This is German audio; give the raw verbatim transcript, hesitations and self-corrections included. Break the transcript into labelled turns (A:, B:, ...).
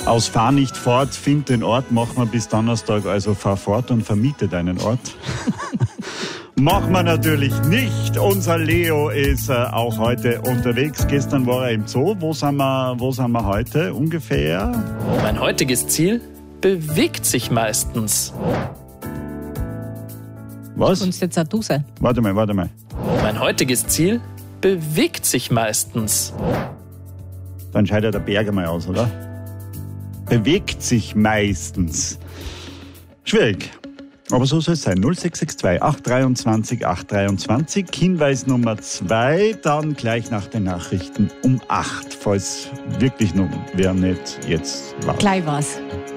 A: Aus Fahr nicht fort, find den Ort, machen wir bis Donnerstag, also fahr fort und vermiete deinen Ort. Machen wir natürlich nicht. Unser Leo ist äh, auch heute unterwegs. Gestern war er im Zoo. Wo sind wir, wo sind wir heute ungefähr?
B: Mein heutiges Ziel bewegt sich meistens.
A: Was?
C: Und jetzt auch du sein.
A: Warte mal, warte mal.
B: Mein heutiges Ziel bewegt sich meistens.
A: Dann scheidet der Berger mal aus, oder? Bewegt sich meistens. Schwierig. Aber so soll es sein. null sechs sechs zwei acht dreiundzwanzig acht dreiundzwanzig. Hinweis Nummer zwei, dann gleich nach den Nachrichten um acht. Falls wirklich noch wer nicht jetzt war.
C: Gleich war's.